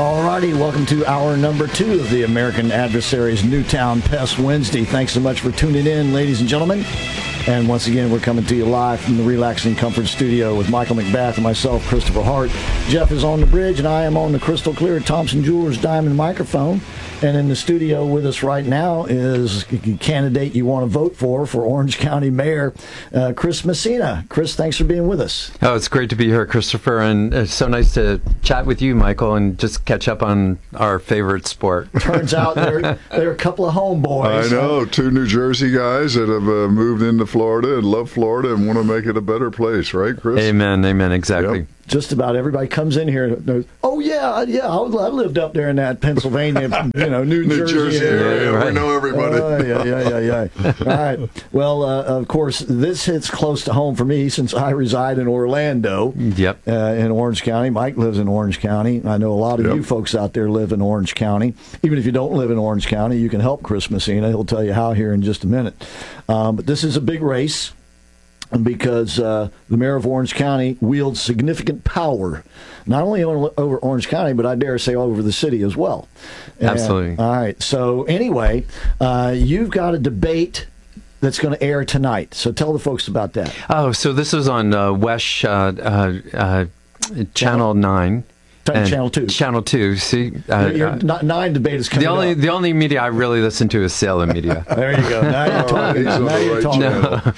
Alrighty, welcome to hour number 2 of the American Adversaries Newtown Pest Wednesday. Thanks so much for tuning in, ladies and gentlemen. And once again, we're coming to you live from the Relaxing Comfort Studio with Michael McBath and myself, Christopher Hart. Jeff is on the bridge, and I am on the crystal clear Thompson Jewelers Diamond microphone. And in the studio with us right now is a candidate you want to vote for Orange County Mayor, Chris Messina. Chris, thanks for being with us. Oh, it's great to be here, Christopher, and it's so nice to chat with you, Michael, and just catch up on our favorite sport. Turns out they're a couple of homeboys. I know, two New Jersey guys that have moved into Florida and love Florida and want to make it a better place, right, Chris? Amen, exactly. Yep. Just about everybody comes in here and goes, oh, yeah, I lived up there in that Pennsylvania, New Jersey area. Yeah, right. We know everybody. Yeah. All right. Well, of course, this hits close to home for me since I reside in Orlando. Yep. In Orange County. Mike lives in Orange County. I know a lot of you folks out there live in Orange County. Even if you don't live in Orange County, you can help Chris Messina. He'll tell you how here in just a minute. But this is a big race, because the mayor of Orange County wields significant power, not only over Orange County, but I dare say all over the city as well. Absolutely. All right. So anyway, you've got a debate that's going to air tonight. So tell the folks about that. Oh, so this is on WESH Channel 9. Channel 2. Channel 2. See, not 9 debate is coming up. The only media I really listen to is Salem Media. There you go. Now you're talking.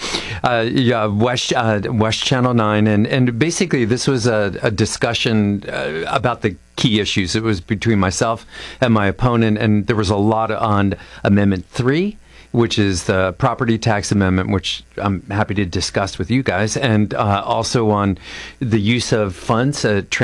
WESH Channel 9, and basically this was a discussion about the key issues. It was between myself and my opponent, and there was a lot on Amendment 3, which is the property tax amendment, which I'm happy to discuss with you guys, and also on the use of funds,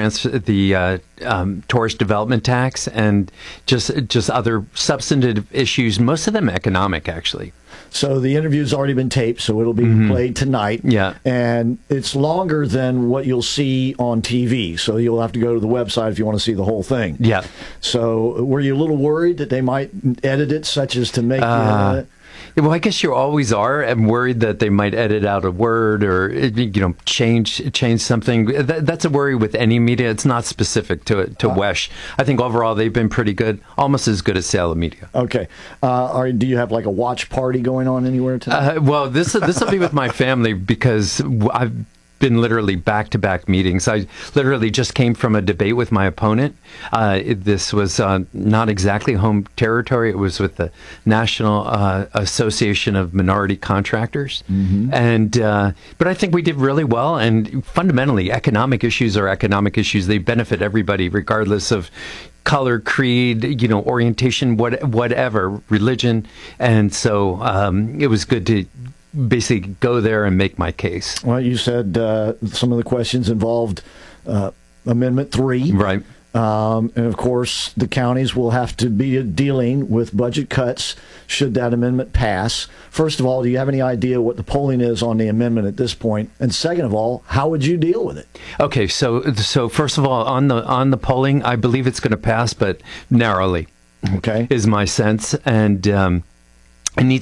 the tourist development tax, and just other substantive issues, most of them economic, actually. So the interview's already been taped, so it'll be played tonight. Yeah. And it's longer than what you'll see on TV, so you'll have to go to the website if you want to see the whole thing. Yeah. So were you a little worried that they might edit it such as to make well, I guess you always are. I'm worried that they might edit out a word or change something. That's a worry with any media. It's not specific to WESH. I think overall they've been pretty good, almost as good as Salem Media. Okay. Do you have like a watch party going on anywhere tonight? Well, this will be with my family because I've been literally back-to-back meetings. I literally just came from a debate with my opponent. This was not exactly home territory. It was with the National Association of Minority Contractors. And but I think we did really well. And fundamentally, economic issues are economic issues. They benefit everybody, regardless of color, creed, orientation, whatever, religion. And so it was good to basically go there and make my case. Well, you said some of the questions involved Amendment 3. Right. And, of course, the counties will have to be dealing with budget cuts should that amendment pass. First of all, do you have any idea what the polling is on the amendment at this point? And second of all, how would you deal with it? Okay, so first of all, on the polling, I believe it's going to pass, but narrowly. Okay. Is my sense. And it needs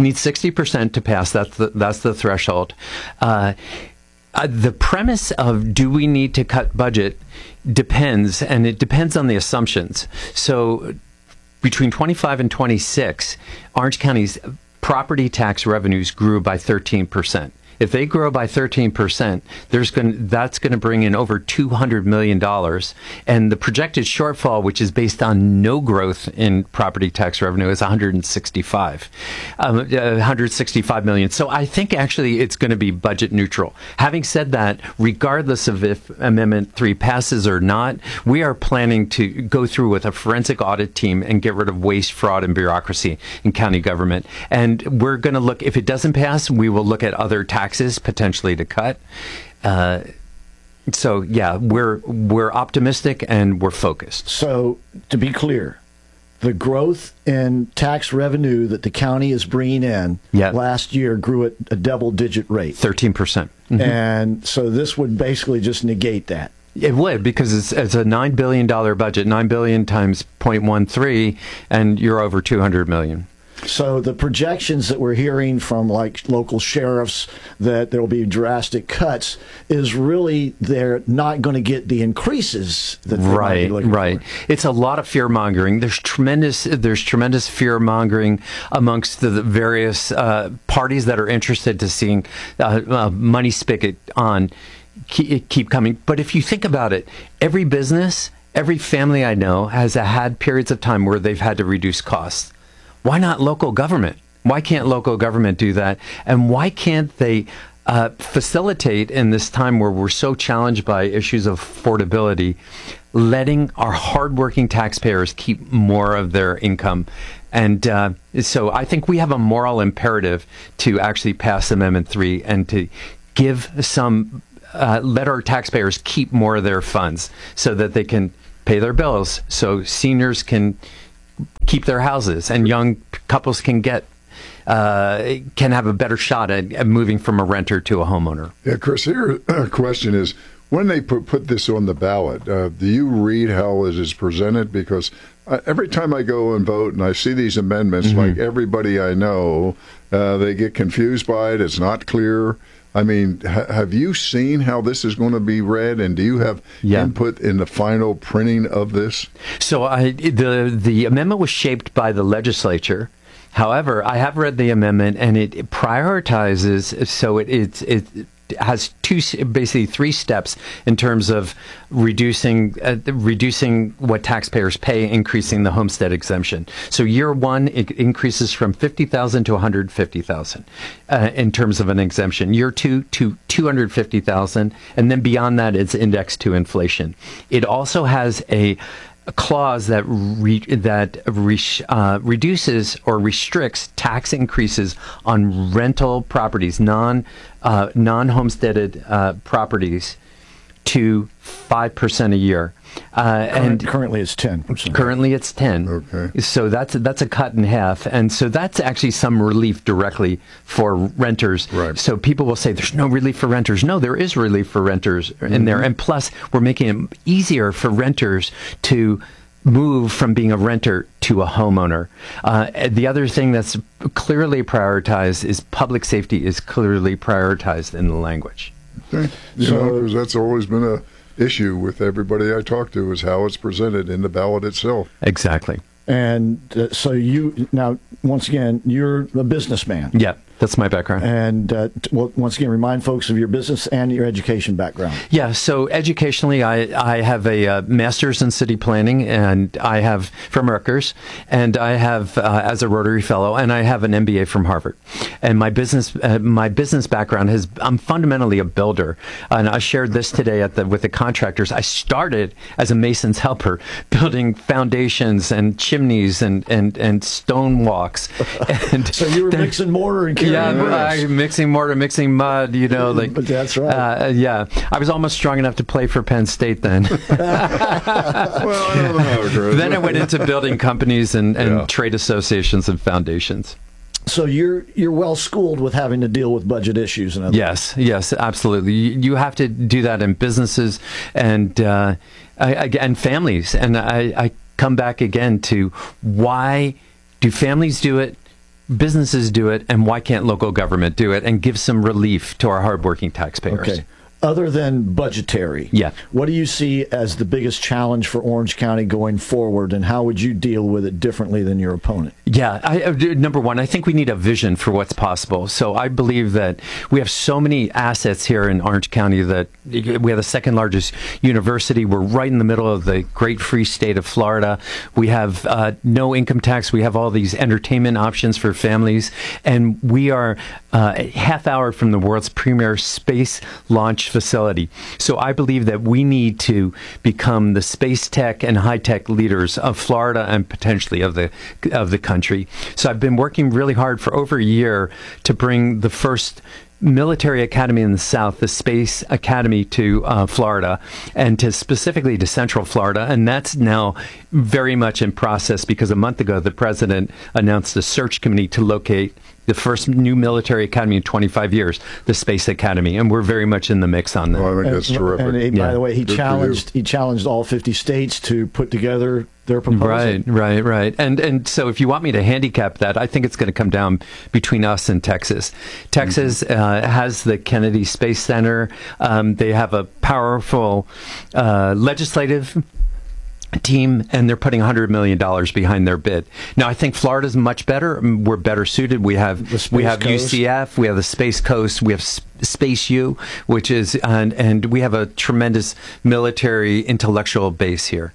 60% to pass. That's the threshold. The premise of do we need to cut budget depends, and it depends on the assumptions. So between 25 and 26, Orange County's property tax revenues grew by 13%. If they grow by 13%, that's going to bring in over $200 million. And the projected shortfall, which is based on no growth in property tax revenue, is $165 million. So I think actually it's going to be budget neutral. Having said that, regardless of if Amendment 3 passes or not, we are planning to go through with a forensic audit team and get rid of waste, fraud, and bureaucracy in county government. And we're going to look, if it doesn't pass, we will look at other taxes potentially to cut. So yeah, we're optimistic and we're focused. So to be clear, the growth in tax revenue that the county is bringing in last year grew at a double-digit rate. 13%. And so this would basically just negate that. It would, because it's a $9 billion budget, $9 billion times 0.13, and you're over $200 million. So the projections that we're hearing from like local sheriffs that there will be drastic cuts is really they're not going to get the increases that they might be looking Right. for. It's a lot of fear mongering. There's tremendous fear mongering amongst the various parties that are interested to seeing money spigot on keep coming. But if you think about it, every business, every family I know has had periods of time where they've had to reduce costs. Why not local government? Why can't local government do that? And why can't they facilitate in this time where we're so challenged by issues of affordability, letting our hardworking taxpayers keep more of their income? And so I think we have a moral imperative to actually pass Amendment 3 and to give some, let our taxpayers keep more of their funds so that they can pay their bills, so seniors can keep their houses and young couples can have a better shot at moving from a renter to a homeowner. Yeah, Chris, here a question is, when they put this on the ballot, do you read how it is presented? Because every time I go and vote and I see these amendments, like everybody I know, they get confused by it. It's not clear. I mean, have you seen how this is going to be read, and do you have input in the final printing of this? So the amendment was shaped by the legislature. However, I have read the amendment, and it prioritizes, so it has basically three steps in terms of reducing what taxpayers pay, increasing the homestead exemption. So year one, it increases from $50,000 to $150,000 in terms of an exemption. Year two to $250,000, and then beyond that, it's indexed to inflation. It also has a clause that reduces or restricts tax increases on rental properties, non-homesteaded properties, to 5% a year. And currently it's 10%. Currently it's 10. Okay. So that's a cut in half. And so that's actually some relief directly for renters. Right. So people will say there's no relief for renters. No, there is relief for renters in there. And plus, we're making it easier for renters to move from being a renter to a homeowner. The other thing that's clearly prioritized is public safety is clearly prioritized in the language. Okay. Because that's always been a issue with everybody I talk to, is how it's presented in the ballot itself. Exactly. And so now, once again, you're a businessman. Yeah, that's my background. And once again, remind folks of your business and your education background. Yeah, so educationally, I have a master's in city planning, and I have from Rutgers, and I have as a Rotary Fellow, and I have an MBA from Harvard. And my business background I'm fundamentally a builder, and I shared this today with the contractors. I started as a mason's helper, building foundations and chimneys and stone walks. And so you were mixing mortar and mixing mortar, mixing mud, But that's right. I was almost strong enough to play for Penn State then. Well, I don't know, Chris. Then I went into building companies and trade associations and foundations. So you're well schooled with having to deal with budget issues and other Yes, absolutely. You have to do that in businesses and families. And I come back again to, why do families do it? Businesses do it, and why can't local government do it and give some relief to our hardworking taxpayers? Okay. Other than budgetary, what do you see as the biggest challenge for Orange County going forward, and how would you deal with it differently than your opponent? Number one, I think we need a vision for what's possible. So I believe that we have so many assets here in Orange County that we have the second largest university. We're right in the middle of the great free state of Florida. We have no income tax. We have all these entertainment options for families. And we are a half hour from the world's premier space launch facility. So I believe that we need to become the space tech and high tech leaders of Florida and potentially of the country. So I've been working really hard for over a year to bring the first military academy in the South, the Space Academy, to Florida, and specifically to Central Florida. And that's now very much in process, because a month ago the president announced a search committee to locate The first new military academy in 25 years, the Space Academy, and we're very much in the mix on that. Well, I think that's terrific. And by Yeah. the way, he Good for challenged all 50 states to put together their proposal. Right. And so if you want me to handicap that, I think it's going to come down between us and Texas. Texas has the Kennedy Space Center. They have a powerful legislative team, and they're putting $100 million behind their bid. Now, I think Florida's much better. We're better suited. We have Space Coast. UCF, we have the Space Coast, we have Space U, which is, and we have a tremendous military intellectual base here.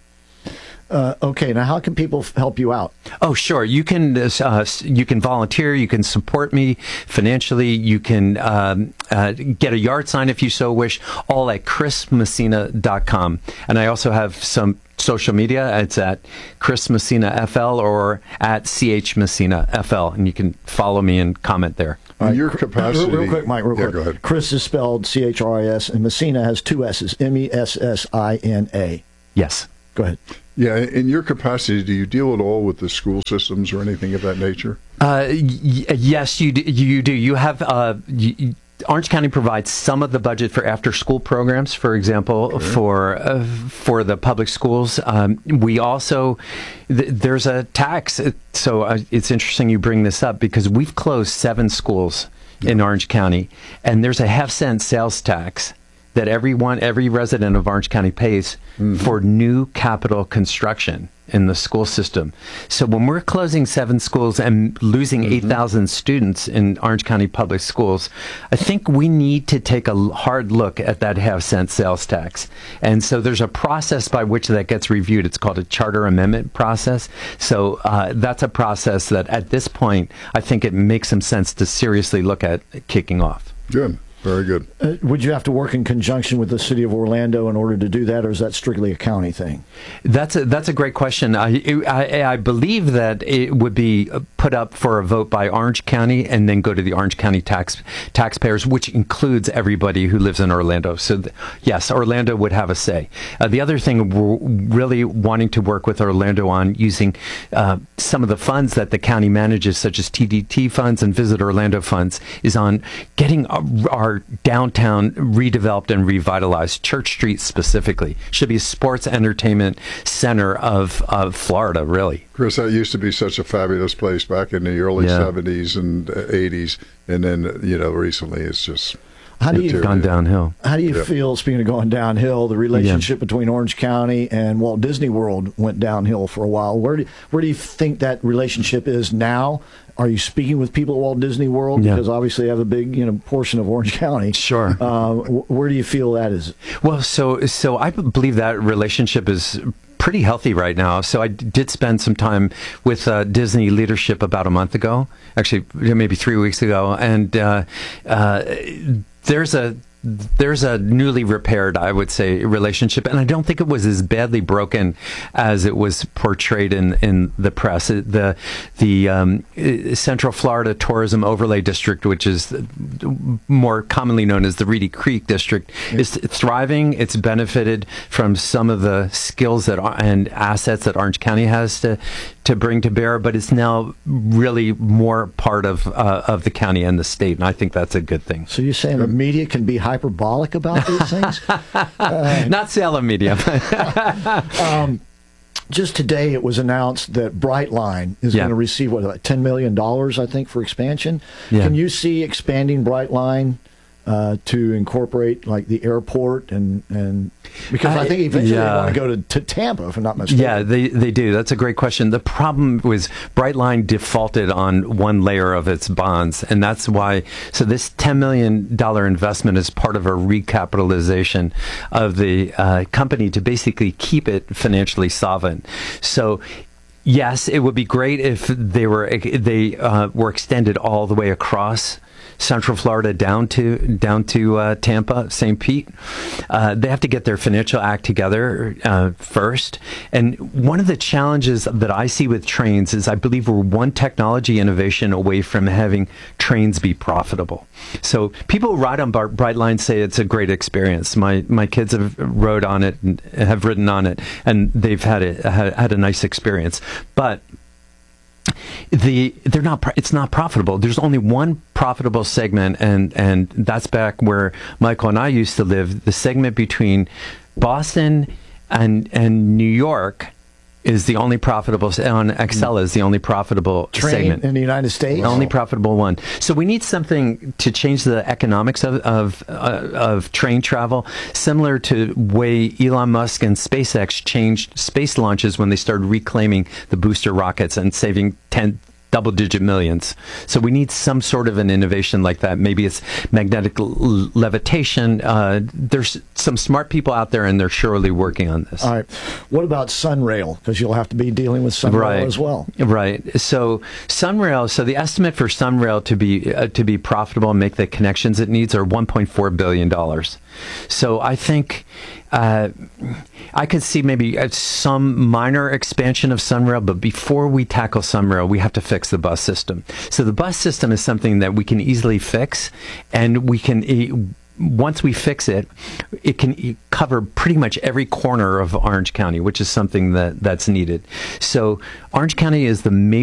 Okay, now how can people help you out? Oh, sure. You can volunteer. You can support me financially. You can get a yard sign if you so wish, all at chrismessina.com. And I also have some social media. It's at Chris Messina FL or at CH Messina FL. And you can follow me and comment there. In your capacity, Real quick, Mike, real quick. Go ahead. Chris is spelled Chris, and Messina has two S's, Messina. Yes. Go ahead. Yeah, in your capacity, do you deal at all with the school systems or anything of that nature? Yes, you do. You have Orange County provides some of the budget for after-school programs, for example, for the public schools. We also there's a tax. So it's interesting you bring this up because we've closed 7 schools in Orange County, and there's a half-cent sales tax that every resident of Orange County pays for new capital construction in the school system. So when we're closing 7 schools and losing 8,000 students in Orange County public schools, I think we need to take a hard look at that half-cent sales tax. And so there's a process by which that gets reviewed. It's called a charter amendment process. So that's a process that at this point, I think it makes some sense to seriously look at kicking off. Good. Very good. Would you have to work in conjunction with the city of Orlando in order to do that, or is that strictly a county thing? That's a great question. I believe that it would be put up for a vote by Orange County and then go to the Orange County taxpayers, which includes everybody who lives in Orlando. So yes, Orlando would have a say. The other thing we're really wanting to work with Orlando on using some of the funds that the county manages, such as TDT funds and Visit Orlando funds, is on getting our downtown redeveloped and revitalized. Church Street specifically should be a sports entertainment center of Florida, really. Chris, that used to be such a fabulous place back in the early 70s and 80s, and then recently it's just gone downhill. How do you feel, speaking of going downhill, the relationship between Orange County and Walt Disney World went downhill for a while? Where do you think that relationship is now? Are you speaking with people at Walt Disney World? Because obviously they have a big portion of Orange County. Sure. Where do you feel that is? Well, so I believe that relationship is pretty healthy right now. So I did spend some time with Disney leadership about a month ago, actually maybe 3 weeks ago, and there's a newly repaired, I would say, relationship, and I don't think it was as badly broken as it was portrayed in the press. The Central Florida Tourism Overlay District, which is more commonly known as the Reedy Creek District, is thriving. It's benefited from some of the skills and assets that Orange County has to bring to bear, but it's now really more part of the county and the state, and I think that's a good thing. So you're saying the media can be hyperbolic about these things? Not Salem media. Just today it was announced that Brightline is going to receive, $10 million, I think, for expansion. Yeah. Can you see expanding Brightline to incorporate like the airport and because I think eventually they want to go to Tampa, if I'm not mistaken. Yeah, they do. That's a great question. The problem was Brightline defaulted on one layer of its bonds, and that's why. So this $10 million investment is part of a recapitalization of the company to basically keep it financially solvent. So. Yes, it would be great if they were extended all the way across Central Florida down to Tampa, St. Pete. They have to get their financial act together first. And one of the challenges that I see with trains is I believe we're one technology innovation away from having trains be profitable. So people who ride on Brightline say it's a great experience. My kids have rode on it and have ridden on it, and they've had a nice experience. But It's not profitable. There's only one profitable segment, and that's back where Michael and I used to live. The segment between Boston and New York is the only profitable on Excella is the only profitable Train segment in the United States. The only profitable one. So we need something to change the economics of train travel, similar to way Elon Musk and SpaceX changed space launches when they started reclaiming the booster rockets and saving double-digit millions. So we need some sort of an innovation like that. Maybe it's magnetic levitation. There's some smart people out there, and they're surely working on this. All right. What about Sunrail? Because you'll have to be dealing with Sunrail as well. Right. So Sunrail. So the estimate for Sunrail to be profitable and make the connections it needs are $1.4 billion. So I think I could see maybe some minor expansion of Sunrail, but before we tackle Sunrail, we have to fix the bus system. So the bus system is something that we can easily fix, and we can. Once we fix it, it can cover pretty much every corner of Orange County, which is something that's needed. So Orange County is the major